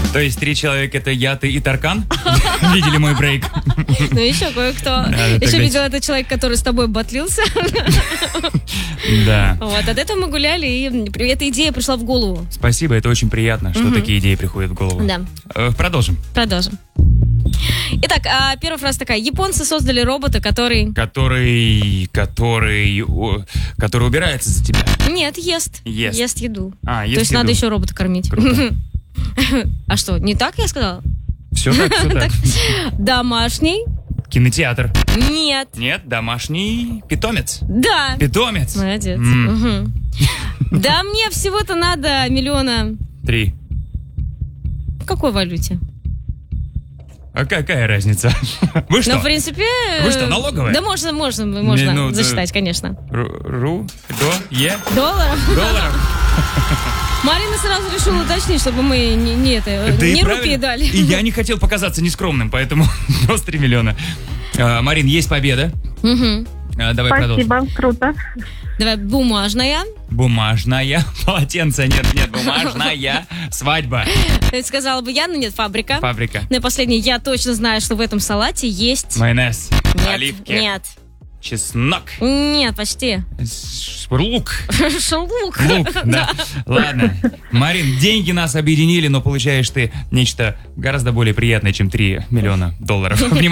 То есть 3 человека — это я, ты и Таркан? Видели мой брейк? Ну, еще кое-кто. Еще видел этот человек, который с тобой батлился. Да. Вот, от этого мы гуляли, и эта идея пришла в голову. Спасибо, это очень приятно, что такие идеи приходят в голову. Да. Продолжим. Продолжим. Итак, первая фраза такая. Японцы создали робота, который убирается за тебя. Нет, ест. Ест. Ест еду. А, ест То есть еду. надо еще робота кормить. Круто. А что, не так я сказала? Все так, все так. Домашний? Кинотеатр. Нет. Нет, домашний питомец. Да. Питомец. Молодец. Мгм. Да мне всего-то надо 1 миллиона. 3. В какой валюте? А какая разница? Вы что? Ну, в принципе... Вы что, налоговая? Да можно Ну, засчитать, конечно. Долларов? Марина сразу решила уточнить, чтобы мы не рупии дали. И я не хотел показаться нескромным, поэтому просто 3 миллиона. Марин, есть победа. Давай продолжим. Спасибо, круто. Давай, бумажная. Бумажная. Полотенце. Нет, бумажная. Свадьба. Это сказала бы я, но нет, фабрика. Фабрика. Ну и последнее. Я точно знаю, что в этом салате есть... Майонез. Нет, Оливки. нет. Чеснок. Нет, почти. Лук. Шелук. Лук, да. Ладно. Марин, деньги нас объединили, но получаешь ты нечто гораздо более приятное, чем 3 миллиона долларов.